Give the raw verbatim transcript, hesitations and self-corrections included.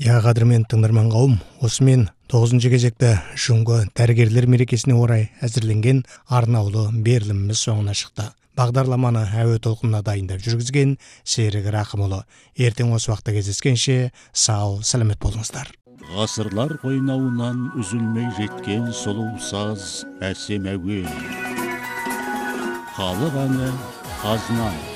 Я қадірмен тыңдарман қауым, осымен тоғызыншы кезекте Жұңғы дәрігерлер мерекесіне орай әзірленген арнаулы беріліміміз соңына шықты. Бағдарламаны әуе толқынына дайындап жүргізген Серік Рақымұлы. Ертең осы уақытта кездескенше сау, сәлемет болыңыздар. Ғасырлар қойнауынан үзілмей жеткен сұлу саз әсем әуен. Халық әні қазына.